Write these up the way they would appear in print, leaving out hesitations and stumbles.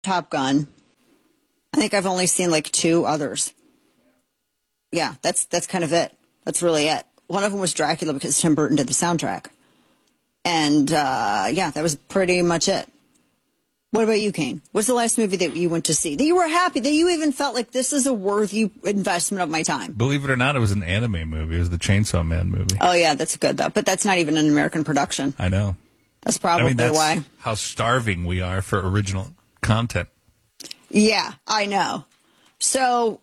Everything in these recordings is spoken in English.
Top Gun. I think I've only seen like two others. Yeah, that's kind of it. That's really it. One of them was Dracula because Tim Burton did the soundtrack. And, yeah, that was pretty much it. What about you, Kane? What's the last movie that you went to see? That you were happy, that you even felt like this is a worthy investment of my time? Believe it or not, it was an anime movie. It was the Chainsaw Man movie. Oh, yeah, that's good, though. But that's not even an American production. I know. That's probably that's why. How starving we are for original content. Yeah, I know. So,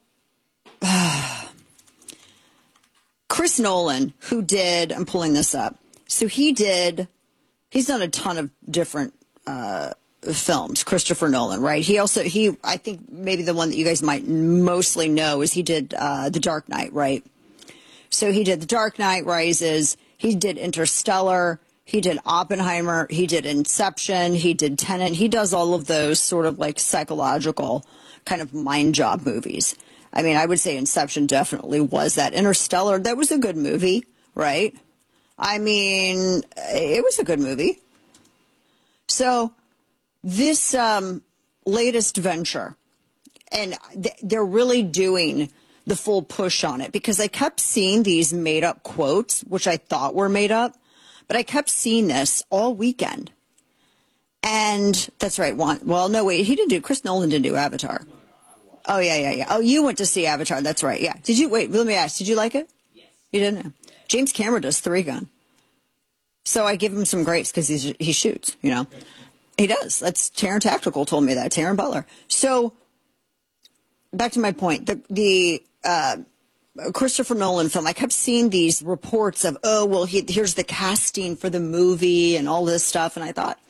Chris Nolan, who did, I'm pulling this up. So he's done a ton of different films, Christopher Nolan, right? I think maybe the one that you guys might mostly know is he did The Dark Knight, right? So he did The Dark Knight Rises, he did Interstellar, he did Oppenheimer, he did Inception, he did Tenet. He does all of those sort of like psychological kind of mind job movies. I mean, I would say Inception definitely was that. Interstellar, that was a good movie, right? I mean, it was a good movie. So this latest venture, and they're really doing the full push on it because I kept seeing these made up quotes, which I thought were made up, but I kept seeing this all weekend. And that's right. Well, no, wait, Chris Nolan didn't do Avatar. Oh, yeah. Oh, you went to see Avatar. That's right. Yeah. Let me ask, did you like it? Yes. You didn't? James Cameron does Three Gun. So I give him some grapes because he shoots, you know. He does. That's Taron Tactical told me that, Taron Butler. So back to my point, the Christopher Nolan film, I kept seeing these reports of, here's the casting for the movie and all this stuff. And I thought,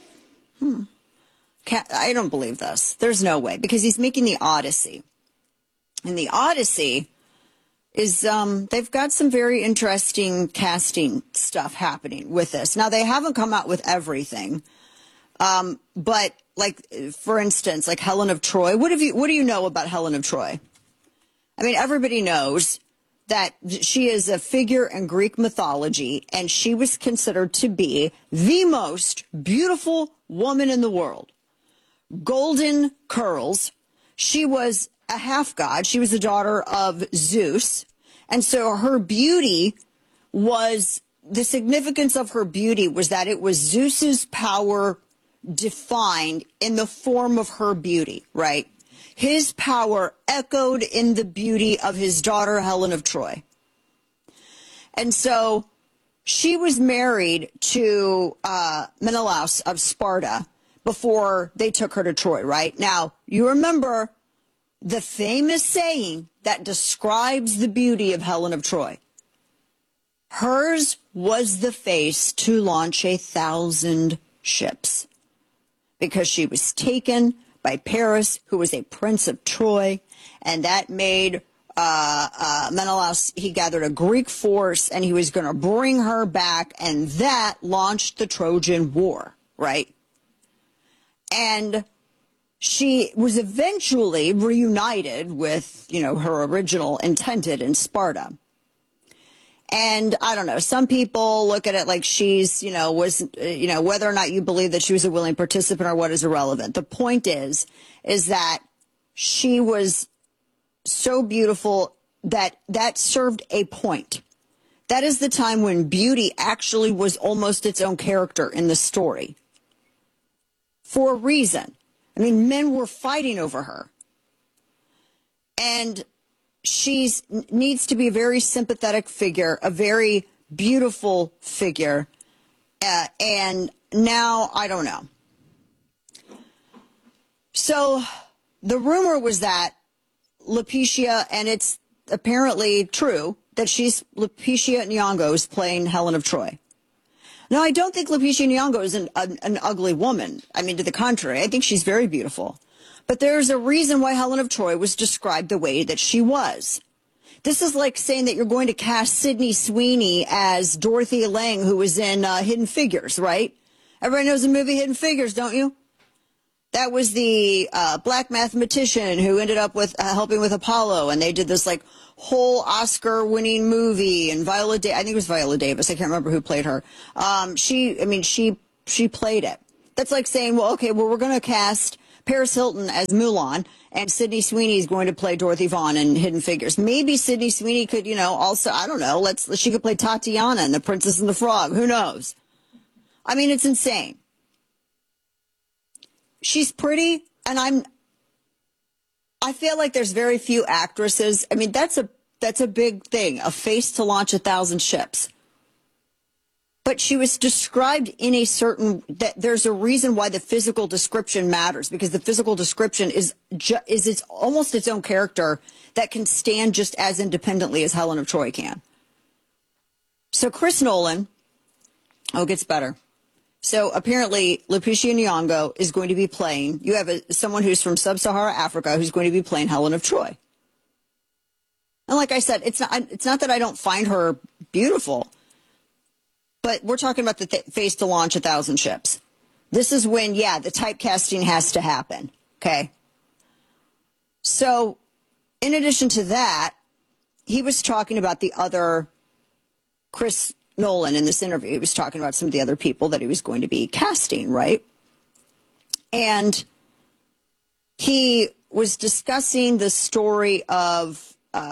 I don't believe this. There's no way, because he's making the Odyssey. And the Odyssey is, they've got some very interesting casting stuff happening with this. Now, they haven't come out with everything. But like, for instance, like Helen of Troy, what do you know about Helen of Troy? I mean, everybody knows that she is a figure in Greek mythology, and she was considered to be the most beautiful woman in the world. Golden curls. She was a half god. She was the daughter of Zeus. And so her beauty was, the significance of her beauty was that it was Zeus's power defined in the form of her beauty, right? His power echoed in the beauty of his daughter, Helen of Troy. And so she was married to Menelaus of Sparta before they took her to Troy, right? Now, you remember the famous saying that describes the beauty of Helen of Troy. Hers was the face to launch 1,000 ships, because she was taken by Paris, who was a prince of Troy, and that made Menelaus, he gathered a Greek force, and he was going to bring her back, and that launched the Trojan War, right? And she was eventually reunited with, her original intended in Sparta. And I don't know, some people look at it like she's, whether or not you believe that she was a willing participant or what is irrelevant. The point is that she was so beautiful that served a point. That is the time when beauty actually was almost its own character in the story. For a reason. I mean, men were fighting over her. And she needs to be a very sympathetic figure, a very beautiful figure. And now, I don't know. So the rumor was that Letitia, and it's apparently true, that Letitia Nyong'o is playing Helen of Troy. No, I don't think Letitia Nyong'o is an ugly woman. I mean, to the contrary, I think she's very beautiful. But there's a reason why Helen of Troy was described the way that she was. This is like saying that you're going to cast Sydney Sweeney as Dorothy Lang, who was in Hidden Figures, right? Everybody knows the movie Hidden Figures, don't you? That was the black mathematician who ended up with helping with Apollo, and they did this like whole Oscar-winning movie. And I think it was Viola Davis. I can't remember who played her. She played it. That's like saying, we're going to cast Paris Hilton as Mulan, and Sydney Sweeney is going to play Dorothy Vaughan in Hidden Figures. Maybe Sydney Sweeney could, also, I don't know, she could play Tatiana in The Princess and the Frog. Who knows? I mean, it's insane. She's pretty, and I feel like there's very few actresses. I mean, that's a big thing, a face to launch 1,000 ships. But she was described in that there's a reason why the physical description matters, because the physical description is it's almost its own character that can stand just as independently as Helen of Troy can. So Chris Nolan, it gets better. So apparently Lupita Nyong'o is going to be playing, you have someone who's from sub-Saharan Africa who's going to be playing Helen of Troy. And like I said, it's not that I don't find her beautiful, but we're talking about the face to launch 1,000 ships. This is when, the typecasting has to happen. Okay. So in addition to that, he was talking about the other Chris Nolan in this interview. He was talking about some of the other people that he was going to be casting, right? And he was discussing the story of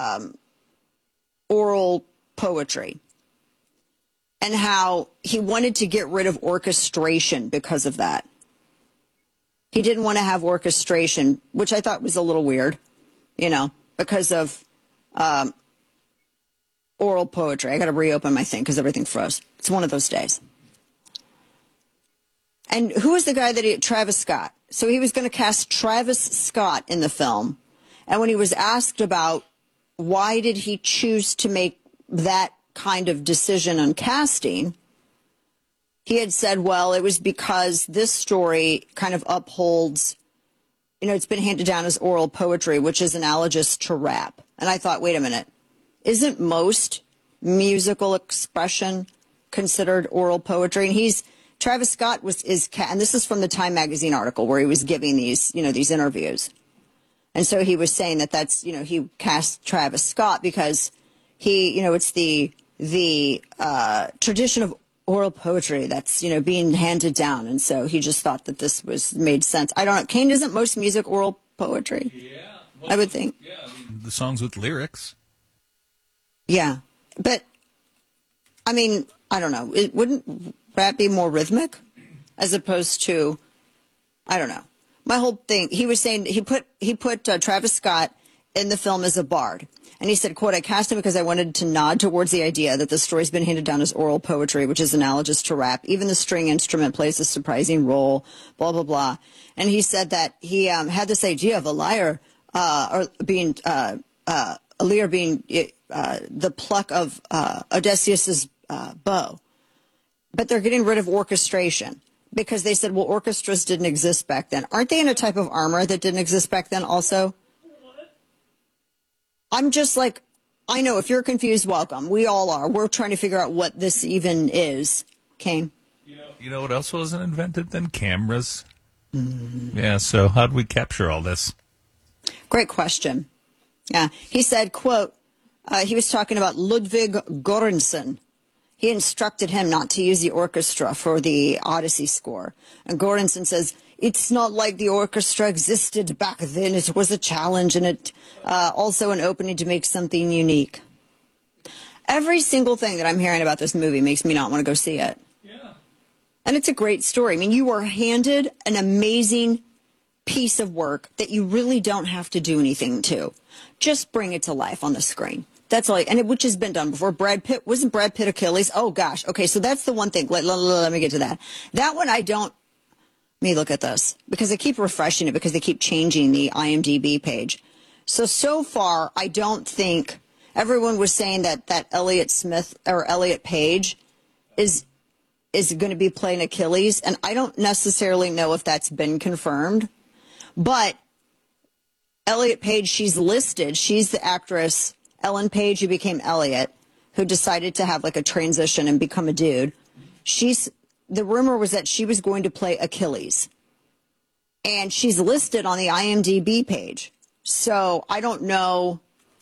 oral poetry and how he wanted to get rid of orchestration because of that. He didn't want to have orchestration, which I thought was a little weird, because of oral poetry. I got to reopen my thing because everything froze. It's one of those days. And who was the guy Travis Scott? So he was going to cast Travis Scott in the film. And when he was asked about why did he choose to make that kind of decision on casting, he had said, well, it was because this story kind of upholds, it's been handed down as oral poetry, which is analogous to rap. And I thought, wait a minute, isn't most musical expression considered oral poetry? And Travis Scott and this is from the Time magazine article where he was giving these interviews. And so he was saying that's, he cast Travis Scott because it's the tradition of oral poetry that's, being handed down. And so he just thought that this made sense. I don't know. Kane, isn't most music oral poetry? Yeah. Well, I would think. Yeah. The songs with lyrics. Yeah. But, I mean, I don't know. Wouldn't rap be more rhythmic as opposed to, I don't know. My whole thing, he was saying he put Travis Scott in the film as a bard. And he said, quote, I cast him because I wanted to nod towards the idea that the story's been handed down as oral poetry, which is analogous to rap. Even the string instrument plays a surprising role, blah, blah, blah. And he said that he had this idea of a lyre or being a lyre being the pluck of Odysseus's bow. But they're getting rid of orchestration because they said, well, orchestras didn't exist back then. Aren't they in a type of armor that didn't exist back then also? I'm just like, I know if you're confused, welcome. We all are. We're trying to figure out what this even is. Kane? You know what else wasn't invented then? Cameras. Mm-hmm. Yeah, so how do we capture all this? Great question. Yeah, he said, quote, he was talking about Ludwig Göransson. He instructed him not to use the orchestra for the Odyssey score. And Göransson says, it's not like the orchestra existed back then. It was a challenge and it also an opening to make something unique. Every single thing that I'm hearing about this movie makes me not want to go see it. Yeah. And it's a great story. I mean, you were handed an amazing piece of work that you really don't have to do anything to. Just bring it to life on the screen. That's all, which has been done before. Wasn't Brad Pitt Achilles? Oh gosh. Okay, so that's the one thing. Let me get to that. That one let me look at this because they keep refreshing it because they keep changing the IMDb page. So far, I don't think everyone was saying that Elliot Smith or Elliot Page is going to be playing Achilles, and I don't necessarily know if that's been confirmed. But Elliot Page, she's listed. She's the actress Ellen Page, who became Elliot, who decided to have like a transition and become a dude. The rumor was that she was going to play Achilles. And she's listed on the IMDb page. So I don't know.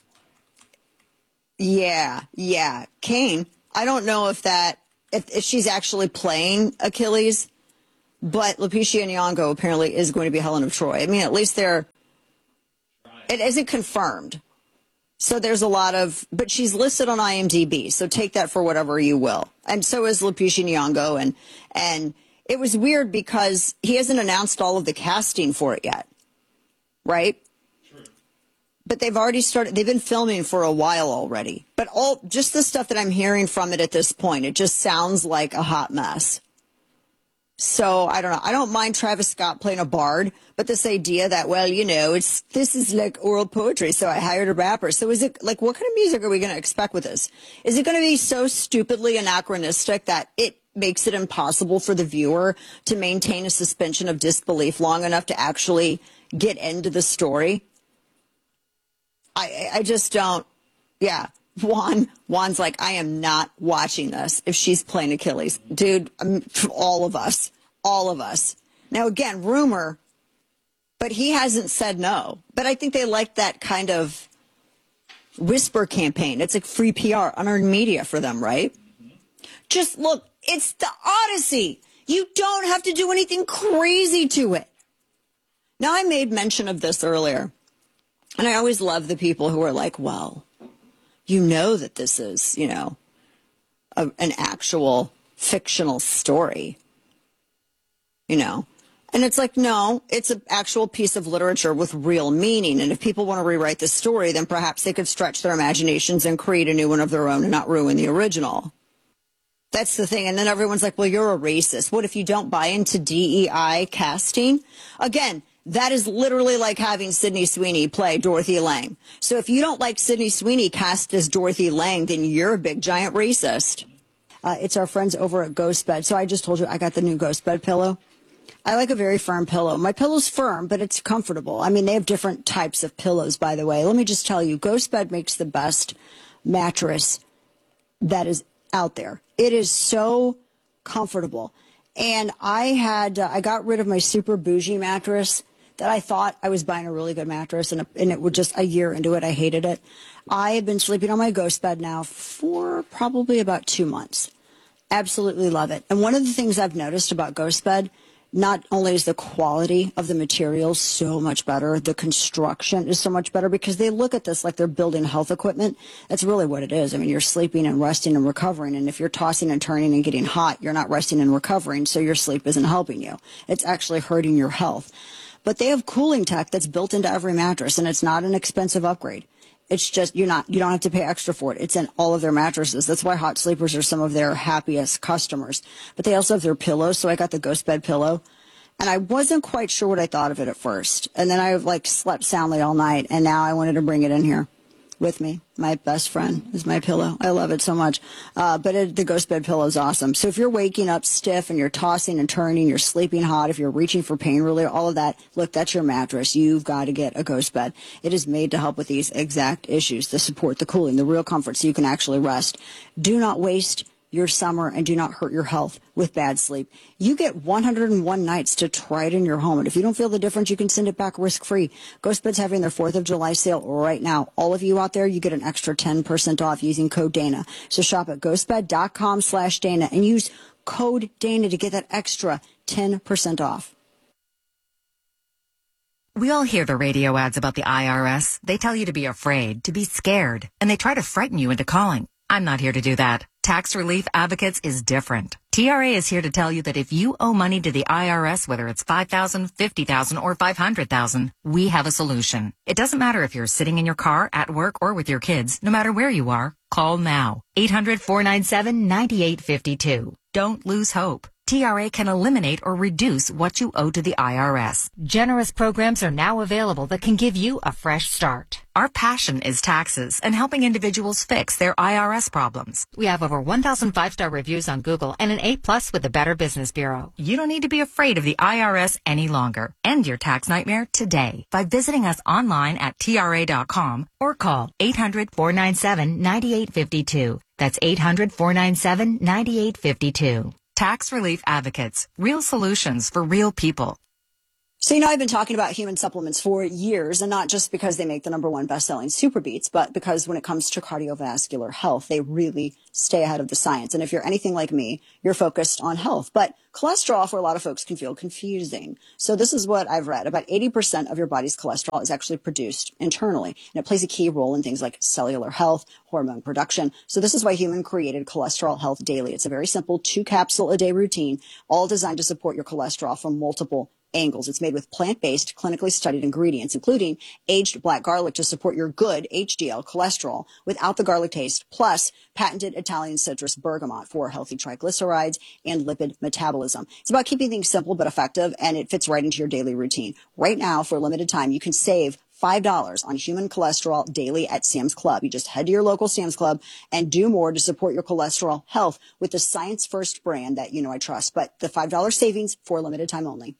Yeah. Kane, I don't know if she's actually playing Achilles. But Lupita Nyong'o apparently is going to be Helen of Troy. I mean, at least it isn't confirmed. So there's a lot of, but she's listed on IMDb, so take that for whatever you will. And so is Lupita Nyong'o, and it was weird because he hasn't announced all of the casting for it yet, right? Sure. But they've already started, they've been filming for a while already. But just the stuff that I'm hearing from it at this point, it just sounds like a hot mess. So I don't know. I don't mind Travis Scott playing a bard, but this idea that, well, this is like oral poetry, so I hired a rapper. So is it like, what kind of music are we going to expect with this? Is it going to be so stupidly anachronistic that it makes it impossible for the viewer to maintain a suspension of disbelief long enough to actually get into the story? I just don't. Yeah. Juan's like, I am not watching this if she's playing Achilles. Dude, all of us. Now, again, rumor, but he hasn't said no. But I think they like that kind of whisper campaign. It's like free PR, unearned media for them, right? Just look, it's the Odyssey. You don't have to do anything crazy to it. Now, I made mention of this earlier, and I always love the people who are like, well, you know that this is, an actual fictional story, And it's like, no, it's an actual piece of literature with real meaning. And if people want to rewrite the story, then perhaps they could stretch their imaginations and create a new one of their own and not ruin the original. That's the thing. And then everyone's like, well, you're a racist. What if you don't buy into DEI casting? Again, that is literally like having Sydney Sweeney play Dorothy Lang. So if you don't like Sydney Sweeney cast as Dorothy Lang, then you're a big, giant racist. It's our friends over at GhostBed. So I just told you I got the new GhostBed pillow. I like a very firm pillow. My pillow's firm, but it's comfortable. I mean, they have different types of pillows, by the way. Let me just tell you, GhostBed makes the best mattress that is out there. It is so comfortable. And I got rid of my super bougie mattress that I thought I was buying a really good mattress, and it was just a year into it, I hated it. I have been sleeping on my GhostBed now for probably about 2 months. Absolutely love it. And one of the things I've noticed about GhostBed, not only is the quality of the materials so much better, the construction is so much better because they look at this like they're building health equipment. That's really what it is. I mean, you're sleeping and resting and recovering. And if you're tossing and turning and getting hot, you're not resting and recovering. So your sleep isn't helping you. It's actually hurting your health. But they have cooling tech that's built into every mattress, and it's not an expensive upgrade. It's just you don't have to pay extra for it. It's in all of their mattresses. That's why hot sleepers are some of their happiest customers. But they also have their pillows. So I got the GhostBed pillow, and I wasn't quite sure what I thought of it at first. And then I slept soundly all night, and now I wanted to bring it in here with me. My best friend is my pillow. I love it so much. But the GhostBed pillow is awesome. So if you're waking up stiff and you're tossing and turning, you're sleeping hot, if you're reaching for pain relief, all of that, look, that's your mattress. You've got to get a GhostBed. It is made to help with these exact issues, the support, the cooling, the real comfort, so you can actually rest. Do not waste your summer and do not hurt your health with bad sleep. You get 101 nights to try it in your home. And if you don't feel the difference, you can send it back risk-free. GhostBed's having their 4th of July sale right now. All of you out there, you get an extra 10% off using code Dana. So shop at ghostbed.com/Dana and use code Dana to get that extra 10% off. We all hear the radio ads about the IRS. They tell you to be afraid, to be scared, and they try to frighten you into calling. I'm not here to do that. Tax Relief Advocates is different. TRA is here to tell you that if you owe money to the IRS, whether it's $5,000, $50,000, or $500,000, we have a solution. It doesn't matter if you're sitting in your car, at work, or with your kids. No matter where you are, call now. 800-497-9852. Don't lose hope. TRA can eliminate or reduce what you owe to the IRS. Generous programs are now available that can give you a fresh start. Our passion is taxes and helping individuals fix their IRS problems. We have over 1,000 5-star reviews on Google and an A+ with the Better Business Bureau. You don't need to be afraid of the IRS any longer. End your tax nightmare today by visiting us online at TRA.com or call 800-497-9852. That's 800-497-9852. Tax Relief Advocates. Real solutions for real people. So, I've been talking about human supplements for years, and not just because they make the #1 best-selling Super Beets, but because when it comes to cardiovascular health, they really stay ahead of the science. And if you're anything like me, you're focused on health. But cholesterol for a lot of folks can feel confusing. So this is what I've read. About 80% of your body's cholesterol is actually produced internally, and it plays a key role in things like cellular health, hormone production. So this is why Human created Cholesterol Health Daily. It's a very simple 2-capsule-a-day routine, all designed to support your cholesterol from multiple angles. It's made with plant-based, clinically studied ingredients, including aged black garlic to support your good HDL cholesterol without the garlic taste, plus patented Italian citrus bergamot for healthy triglycerides and lipid metabolism. It's about keeping things simple but effective, and it fits right into your daily routine. Right now, for a limited time, you can save $5 on Human Cholesterol Daily at Sam's Club. You just head to your local Sam's Club and do more to support your cholesterol health with the Science First brand that I trust. But the $5 savings for a limited time only.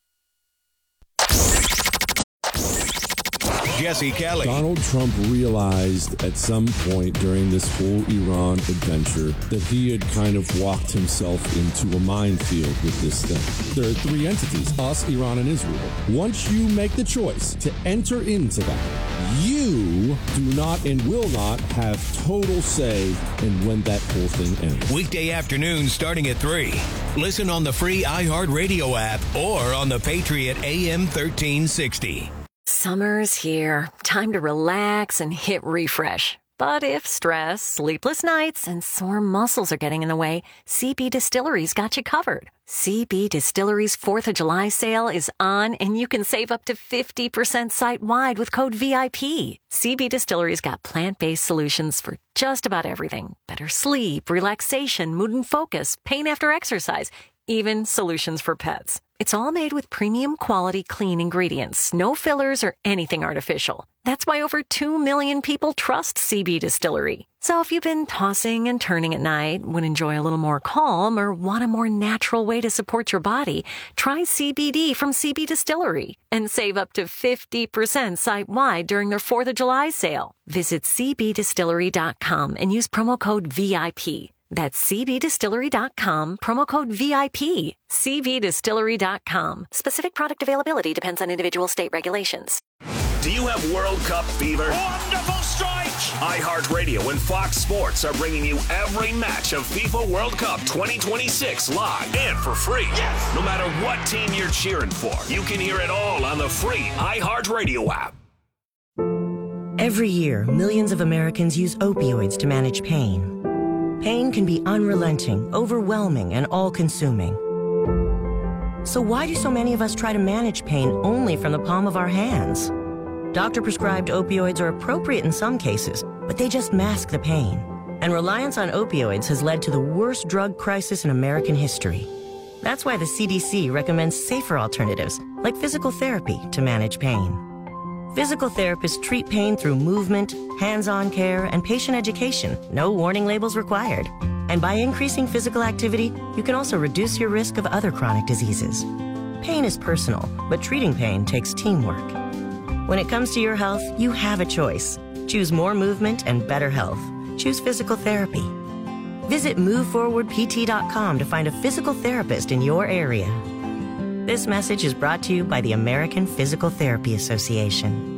Jesse Kelly. Donald Trump realized at some point during this whole Iran adventure that he had kind of walked himself into a minefield with this thing. There are 3 entities, us, Iran, and Israel. Once you make the choice to enter into that, you do not and will not have total say in when that whole thing ends. Weekday afternoons starting at 3. Listen on the free iHeartRadio app or on the Patriot AM 1360. Summer's here. Time to relax and hit refresh. But if stress, sleepless nights, and sore muscles are getting in the way, CB Distillery's got you covered. CB Distillery's 4th of July sale is on, and you can save up to 50% site-wide with code VIP. CB Distillery's got plant-based solutions for just about everything. Better sleep, relaxation, mood and focus, pain after exercise, even solutions for pets. It's all made with premium quality clean ingredients, no fillers or anything artificial. That's why over 2 million people trust CB Distillery. So if you've been tossing and turning at night, would enjoy a little more calm, or want a more natural way to support your body, try CBD from CB Distillery and save up to 50% site-wide during their 4th of July sale. Visit cbdistillery.com and use promo code VIP. That's cbdistillery.com, promo code VIP. cbdistillery.com. Specific product availability depends on individual state regulations. Do you have World Cup fever? Wonderful strike! iHeartRadio and Fox Sports are bringing you every match of FIFA World Cup 2026 live and for free. Yes! No matter what team you're cheering for, you can hear it all on the free iHeartRadio app. Every year, millions of Americans use opioids to manage pain. Pain can be unrelenting, overwhelming, and all-consuming. So why do so many of us try to manage pain only from the palm of our hands? Doctor-prescribed opioids are appropriate in some cases, but they just mask the pain. And reliance on opioids has led to the worst drug crisis in American history. That's why the CDC recommends safer alternatives, like physical therapy, to manage pain. Physical therapists treat pain through movement, hands-on care, and patient education. No warning labels required. And by increasing physical activity, you can also reduce your risk of other chronic diseases. Pain is personal, but treating pain takes teamwork. When it comes to your health, you have a choice. Choose more movement and better health. Choose physical therapy. Visit MoveForwardPT.com to find a physical therapist in your area. This message is brought to you by the American Physical Therapy Association.